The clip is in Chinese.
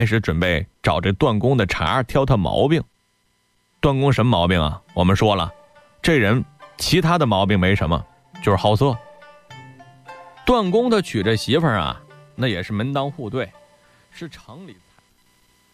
开始准备找这段公的茬挑他毛病。段公什么毛病啊？我们说了，这人其他的毛病没什么，就是好色。段公他娶这媳妇儿啊，那也是门当户对，是城里。